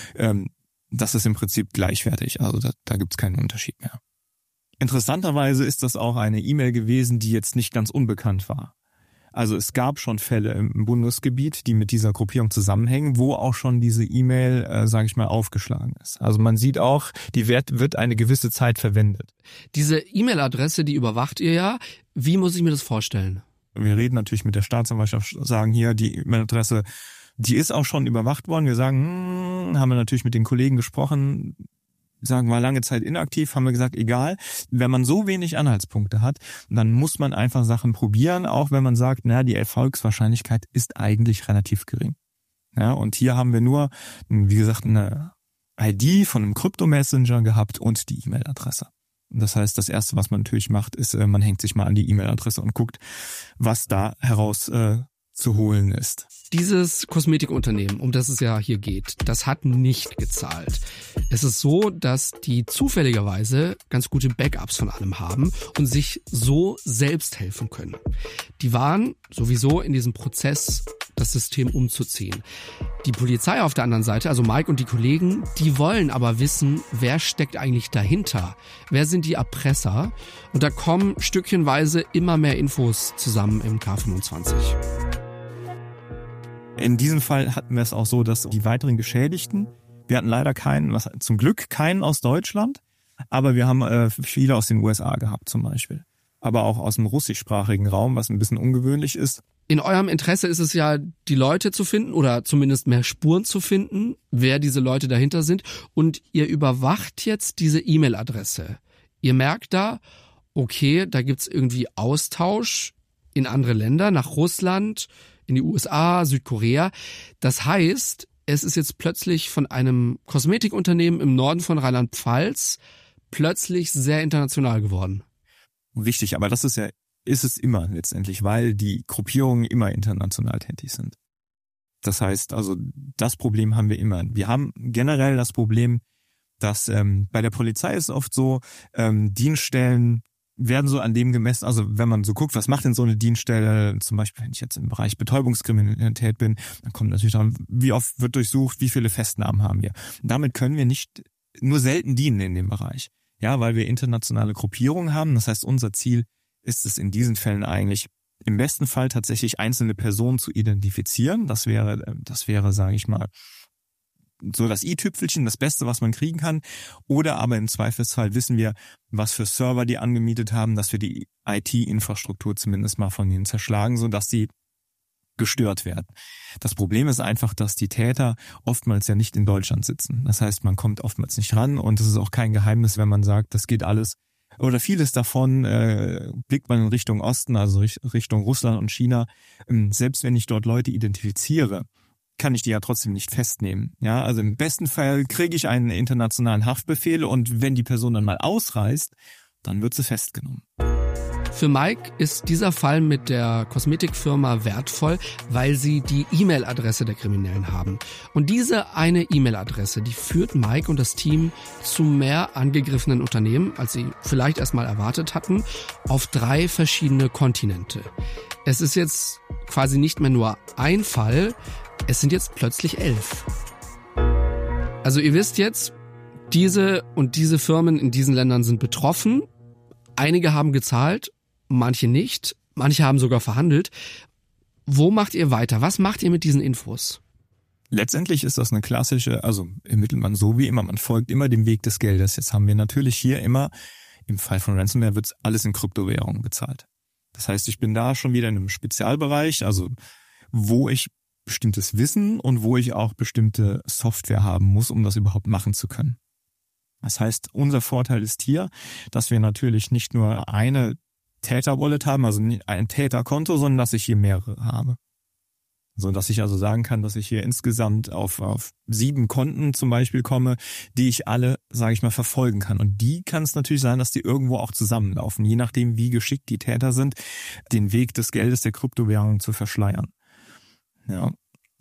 das ist im Prinzip gleichwertig. Also da gibt's keinen Unterschied mehr. Interessanterweise ist das auch eine E-Mail gewesen, die jetzt nicht ganz unbekannt war. Also es gab schon Fälle im Bundesgebiet, die mit dieser Gruppierung zusammenhängen, wo auch schon diese E-Mail, sage ich mal, aufgeschlagen ist. Also man sieht auch, die wird eine gewisse Zeit verwendet. Diese E-Mail-Adresse, die überwacht ihr ja. Wie muss ich mir das vorstellen? Wir reden natürlich mit der Staatsanwaltschaft, sagen hier, die E-Mail-Adresse, die ist auch schon überwacht worden. Wir sagen, haben wir natürlich mit den Kollegen gesprochen, sagen, war lange Zeit inaktiv, haben wir gesagt, egal, wenn man so wenig Anhaltspunkte hat, dann muss man einfach Sachen probieren, auch wenn man sagt, die Erfolgswahrscheinlichkeit ist eigentlich relativ gering. Ja, und hier haben wir nur, wie gesagt, eine ID von einem Krypto-Messenger gehabt und die E-Mail-Adresse. Das heißt, das Erste, was man natürlich macht, ist, man hängt sich mal an die E-Mail-Adresse und guckt, was da heraus zu holen ist. Dieses Kosmetikunternehmen, um das es ja hier geht, das hat nicht gezahlt. Es ist so, dass die zufälligerweise ganz gute Backups von allem haben und sich so selbst helfen können. Die waren sowieso in diesem Prozess, das System umzuziehen. Die Polizei auf der anderen Seite, also Mike und die Kollegen, die wollen aber wissen, wer steckt eigentlich dahinter? Wer sind die Erpresser? Und da kommen stückchenweise immer mehr Infos zusammen im K25. In diesem Fall hatten wir es auch so, dass die weiteren Geschädigten, wir hatten leider zum Glück keinen aus Deutschland, aber wir haben viele aus den USA gehabt zum Beispiel. Aber auch aus dem russischsprachigen Raum, was ein bisschen ungewöhnlich ist. In eurem Interesse ist es ja, die Leute zu finden oder zumindest mehr Spuren zu finden, wer diese Leute dahinter sind. Und ihr überwacht jetzt diese E-Mail-Adresse. Ihr merkt da, okay, da gibt's irgendwie Austausch in andere Länder, nach Russland, in die USA, Südkorea. Das heißt, es ist jetzt plötzlich von einem Kosmetikunternehmen im Norden von Rheinland-Pfalz plötzlich sehr international geworden. Richtig, aber das ist es immer letztendlich, weil die Gruppierungen immer international tätig sind. Das heißt, also das Problem haben wir immer. Wir haben generell das Problem, dass bei der Polizei ist oft so, Dienststellen werden so an dem gemessen, also wenn man so guckt, was macht denn so eine Dienststelle, zum Beispiel wenn ich jetzt im Bereich Betäubungskriminalität bin, dann kommt natürlich daran, wie oft wird durchsucht, wie viele Festnahmen haben wir. Und damit können wir nicht nur selten dienen in dem Bereich, ja, weil wir internationale Gruppierungen haben. Das heißt, unser Ziel ist es in diesen Fällen eigentlich, im besten Fall tatsächlich einzelne Personen zu identifizieren. Das wäre, sage ich mal, so das i-Tüpfelchen, das Beste, was man kriegen kann. Oder aber im Zweifelsfall wissen wir, was für Server die angemietet haben, dass wir die IT-Infrastruktur zumindest mal von ihnen zerschlagen, sodass sie gestört werden. Das Problem ist einfach, dass die Täter oftmals ja nicht in Deutschland sitzen. Das heißt, man kommt oftmals nicht ran und es ist auch kein Geheimnis, wenn man sagt, das geht alles oder vieles davon blickt man in Richtung Osten, also Richtung Russland und China. Selbst wenn ich dort Leute identifiziere, kann ich die ja trotzdem nicht festnehmen. Ja, also im besten Fall kriege ich einen internationalen Haftbefehl und wenn die Person dann mal ausreist, dann wird sie festgenommen. Für Mike ist dieser Fall mit der Kosmetikfirma wertvoll, weil sie die E-Mail-Adresse der Kriminellen haben. Und diese eine E-Mail-Adresse, die führt Mike und das Team zu mehr angegriffenen Unternehmen, als sie vielleicht erstmal erwartet hatten, auf 3 verschiedene Kontinente. Es ist jetzt quasi nicht mehr nur ein Fall, es sind jetzt plötzlich 11. Also ihr wisst jetzt, diese und diese Firmen in diesen Ländern sind betroffen. Einige haben gezahlt, manche nicht, manche haben sogar verhandelt. Wo macht ihr weiter? Was macht ihr mit diesen Infos? Letztendlich ist das eine klassische, also ermittelt man so wie immer, man folgt immer dem Weg des Geldes. Jetzt haben wir natürlich hier immer, im Fall von Ransomware wird alles in Kryptowährungen bezahlt. Das heißt, ich bin da schon wieder in einem Spezialbereich, also wo ich bestimmtes Wissen und wo ich auch bestimmte Software haben muss, um das überhaupt machen zu können. Das heißt, unser Vorteil ist hier, dass wir natürlich nicht nur eine Täter-Wallet haben, also ein Täterkonto, sondern dass ich hier mehrere habe. So dass ich also sagen kann, dass ich hier insgesamt auf 7 Konten zum Beispiel komme, die ich alle, sage ich mal, verfolgen kann. Und die kann es natürlich sein, dass die irgendwo auch zusammenlaufen, je nachdem, wie geschickt die Täter sind, den Weg des Geldes der Kryptowährung zu verschleiern. Ja,